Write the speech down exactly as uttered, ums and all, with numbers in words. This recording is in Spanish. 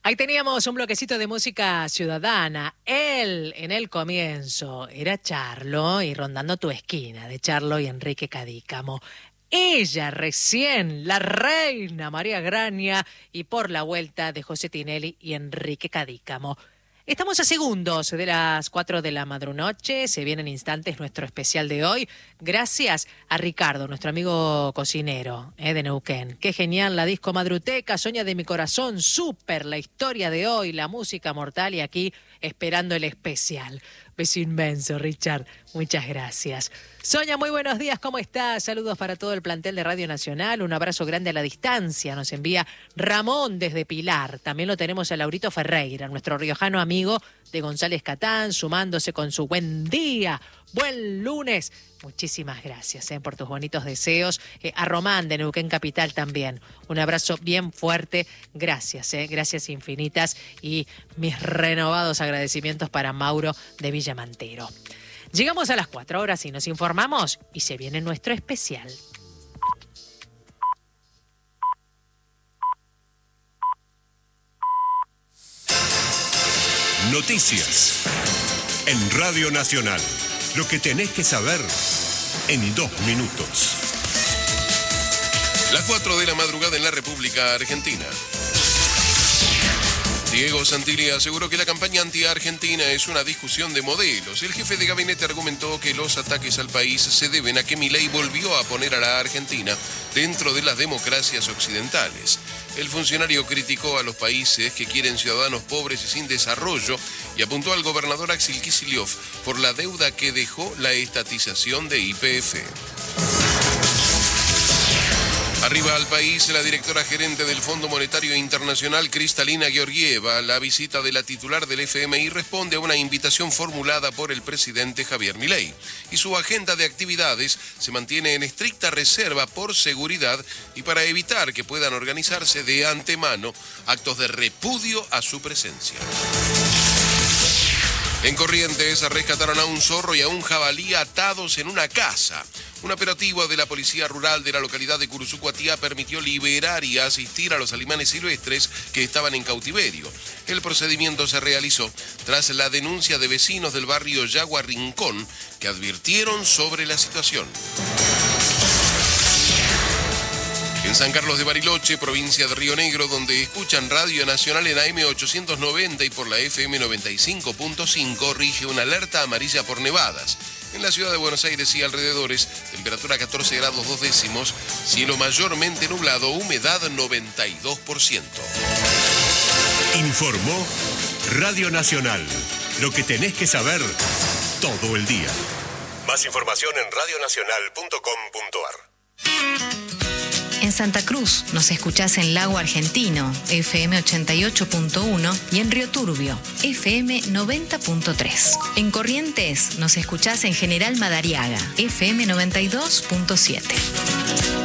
Ahí teníamos un bloquecito de música ciudadana. Él, en el comienzo, era Charlo y Rondando tu esquina, de Charlo y Enrique Cadícamo. Ella recién, la reina María Graña, y Por la vuelta de José Tinelli y Enrique Cadícamo. Estamos a segundos de las cuatro de la madrunoche, se viene en instantes nuestro especial de hoy. Gracias a Ricardo, nuestro amigo cocinero eh, de Neuquén. Qué genial la disco Madruteca, Soña de mi corazón, súper la historia de hoy, la música mortal y aquí esperando el especial. Beso inmenso, Richard, muchas gracias. Soña, muy buenos días, ¿cómo estás? Saludos para todo el plantel de Radio Nacional, un abrazo grande a la distancia, nos envía Ramón desde Pilar. También lo tenemos a Laurito Ferreira, nuestro riojano amigo de González Catán, sumándose con su buen día, buen lunes. Muchísimas gracias eh, por tus bonitos deseos. Eh, a Román de Neuquén Capital también. Un abrazo bien fuerte. Gracias, eh, gracias infinitas. Y mis renovados agradecimientos para Mauro de Villamantero. Llegamos a las cuatro horas y nos informamos y se viene nuestro especial. Noticias en Radio Nacional. Lo que tenés que saber en dos minutos. Las cuatro de la madrugada en la República Argentina. Diego Santilli aseguró que la campaña anti-argentina es una discusión de modelos. El jefe de gabinete argumentó que los ataques al país se deben a que Milei volvió a poner a la Argentina dentro de las democracias occidentales. El funcionario criticó a los países que quieren ciudadanos pobres y sin desarrollo y apuntó al gobernador Axel Kicillof por la deuda que dejó la estatización de Y P F. Arriba al país, la directora gerente del Fondo Monetario Internacional, Kristalina Georgieva. La visita de la titular del F M I responde a una invitación formulada por el presidente Javier Milei. Y su agenda de actividades se mantiene en estricta reserva por seguridad y para evitar que puedan organizarse de antemano actos de repudio a su presencia. En Corrientes rescataron a un zorro y a un jabalí atados en una casa. Un operativo de la Policía Rural de la localidad de Curuzucuatía permitió liberar y asistir a los animales silvestres que estaban en cautiverio. El procedimiento se realizó tras la denuncia de vecinos del barrio Yagua Rincón que advirtieron sobre la situación. En San Carlos de Bariloche, provincia de Río Negro, donde escuchan Radio Nacional en A M ochocientos noventa y por la F M noventa y cinco punto cinco, rige una alerta amarilla por nevadas. En la ciudad de Buenos Aires y alrededores, temperatura catorce grados dos décimos, cielo mayormente nublado, humedad noventa y dos por ciento. Informó Radio Nacional. Lo que tenés que saber todo el día. Más información en radio nacional punto com punto a r. En Santa Cruz nos escuchás en Lago Argentino, F M ochenta y ocho punto uno, y en Río Turbio, F M noventa punto tres. En Corrientes nos escuchás en General Madariaga, F M noventa y dos punto siete.